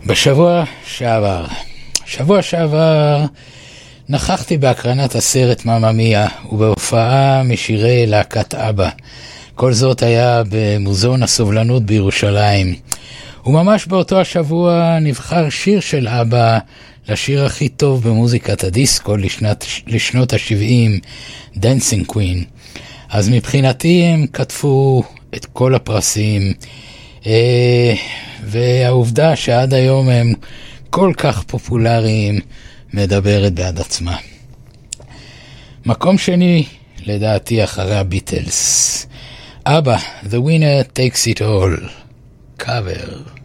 שבוע שעבר נכחתי בהקרנת הסרט ממא מיה ובהופעה משירי להקת אבא. כל זאת היה במוזיאון הסובלנות בירושלים. וממש באותו השבוע נבחר שיר של אבא לשיר הכי טוב במוזיקת הדיסקו לשנות ה-70, Dancing Queen. אז מבחינתי הם כתבו את כל הפרסים, והעובדה שעד היום הם כל כך פופולריים מדברת בעד עצמה. מקום שני לדעתי אחרי הביטלס, אבא, The Winner Takes It All, cover.